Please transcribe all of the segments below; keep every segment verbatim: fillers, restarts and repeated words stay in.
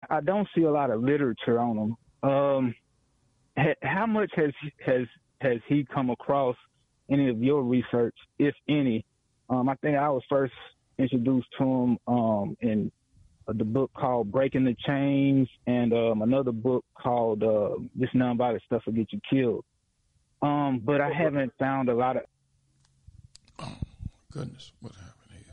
I don't see a lot of literature on him. Um, ha, how much has has has he come across any of your research, if any? Um, I think I was first introduced to him um, in uh, the book called Breaking the Chains, and um, another book called uh, This Nonviolent Stuff Will Get You Killed. Um, but I haven't found a lot of. Oh goodness, what happened here?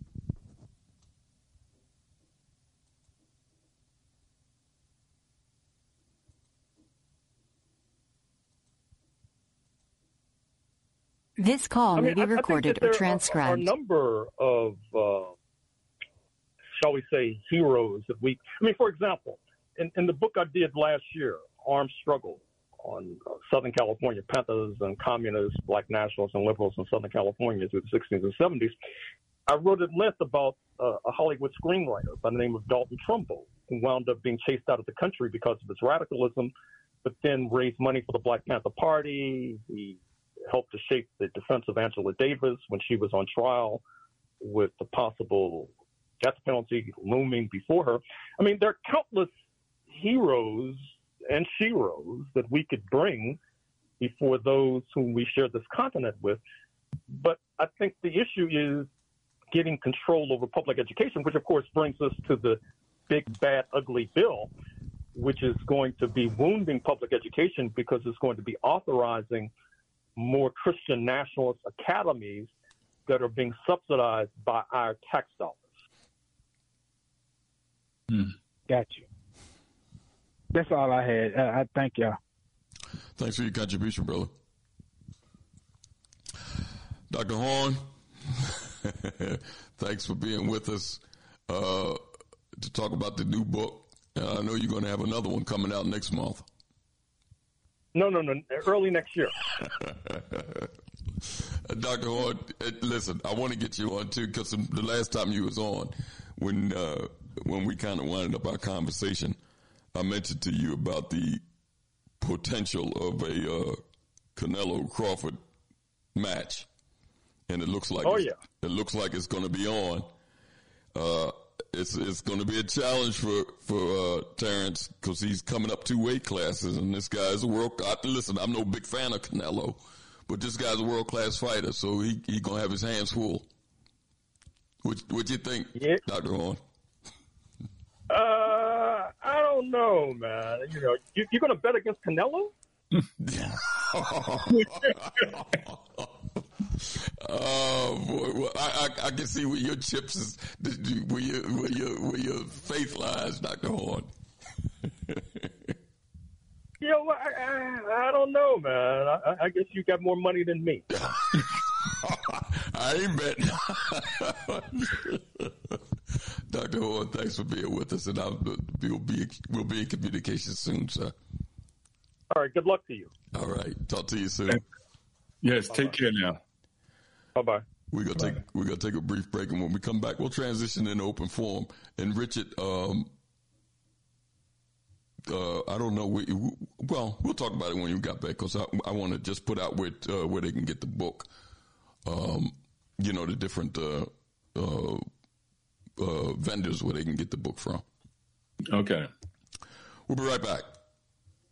This call I mean, may be I, recorded I or there transcribed. Are, are a number of, uh, shall we say, heroes that we. I mean, for example, in, in the book I did last year, Armed Struggle, on uh, Southern California Panthers and communists, black nationalists, and liberals in Southern California through the sixties and seventies. I wrote at length about uh, a Hollywood screenwriter by the name of Dalton Trumbo, who wound up being chased out of the country because of his radicalism, but then raised money for the Black Panther Party. He helped to shape the defense of Angela Davis when she was on trial with the possible death penalty looming before her. I mean, there are countless heroes and sheroes that we could bring before those whom we share this continent with. But I think the issue is getting control over public education, which of course brings us to the big, bad, ugly bill, which is going to be wounding public education because it's going to be authorizing more Christian nationalist academies that are being subsidized by our tax dollars. Hmm. Got you. That's all I had. Uh, I thank y'all. Thanks for your contribution, brother. Doctor Horn, thanks for being with us uh, to talk about the new book. Uh, I know you're going to have another one coming out next month. No, no, no, early next year. Doctor Horn, listen, I want to get you on too, because the last time you was on, when uh, when we kind of winded up our conversation, I mentioned to you about the potential of a uh, Canelo Crawford match, and it looks like oh it's, yeah, it looks like it's going to be on. Uh, it's it's going to be a challenge for for uh, Terrence, because he's coming up two weight classes, and this guy's a world. I, listen, I'm no big fan of Canelo, but this guy's a world class fighter, so he he gonna have his hands full. What what you think, yeah. Doctor Horn? Uh, I don't know, man. You know, you, you're going to bet against Canelo? Oh boy, well, I, I I can see where your chips is, where your where your where your faith lies, Doctor Horn. You know, I, I, I don't know, man. I, I guess you got more money than me. I ain't betting. Doctor Horn, thanks for being with us, and I'll, we'll be we'll be in communication soon, sir. All right, good luck to you. All right, talk to you soon. Yes, take Bye-bye. care now. Bye bye. We're gonna take we're gonna take a brief break, and when we come back, we'll transition into open forum. And Richard, um, uh, I don't know. We, well, we'll talk about it when you got back, because I, I want to just put out where uh, where they can get the book. Um, you know, the different uh, uh, uh, vendors where they can get the book from. Okay. We'll be right back.